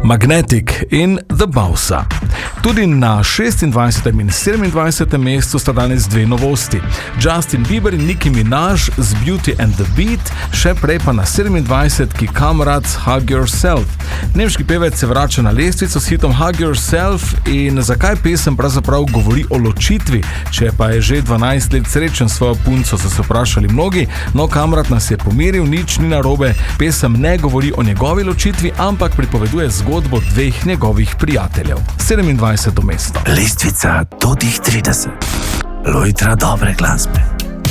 Magnetic in The Bausa. Tudi na 26. in 27. mestu sta danes dve novosti. Justin Bieber in Nicki Minaj z Beauty and the Beat, še prej pa na 27. Kamrats Hug Yourself. Nemški pevec se vrača na lestvico s hitom Hug Yourself in zakaj pesem pravzaprav govori o ločitvi, če pa je že 12 let srečen s svojo punco, so se vprašali mnogi. No, Kamrat nas je pomiril, nič ni narobe, pesem ne govori o njegovi ločitvi, ampak pripoveduje zgodbo dveh njegovih prijateljev. 27. mesto. Lestvica do tih 30. Lojtra dobre glasbe.